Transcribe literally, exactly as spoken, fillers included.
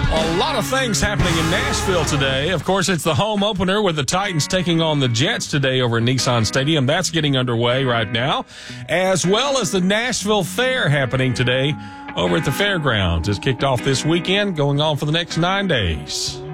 A lot of things happening in Nashville today. Of course, it's the home opener with the Titans taking on the Jets today over at Nissan Stadium. That's getting underway right now, as well as the Nashville Fair happening today over at the fairgrounds. It's kicked off this weekend, going on for the next nine days.